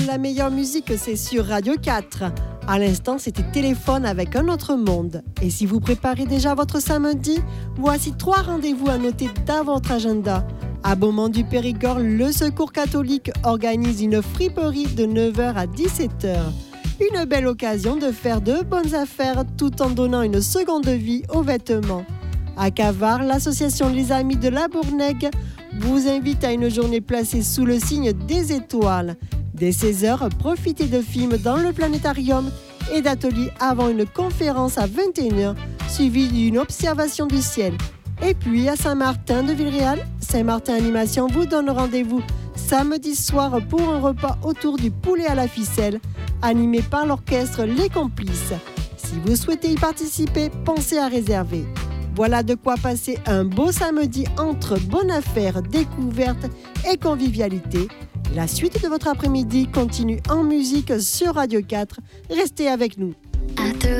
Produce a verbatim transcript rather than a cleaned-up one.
La meilleure musique, c'est sur Radio quatre. À l'instant, c'était Téléphone avec un autre monde. Et si vous préparez déjà votre samedi, voici trois rendez-vous à noter dans votre agenda. À Beaumont du Périgord, le Secours catholique organise une friperie de neuf heures à dix-sept heures. Une belle occasion de faire de bonnes affaires tout en donnant une seconde vie aux vêtements. À Cavard, l'association Les Amis de la Bournègue vous invite à une journée placée sous le signe des étoiles. Dès seize heures, profitez de films dans le planétarium et d'ateliers avant une conférence à vingt et une heures, suivie d'une observation du ciel. Et puis à Saint-Martin de Villeréal, Saint-Martin Animation vous donne rendez-vous samedi soir pour un repas autour du poulet à la ficelle, animé par l'orchestre Les Complices. Si vous souhaitez y participer, pensez à réserver. Voilà de quoi passer un beau samedi entre bonne affaire, découverte et convivialité. La suite de votre après-midi continue en musique sur Radio quatre. Restez avec nous.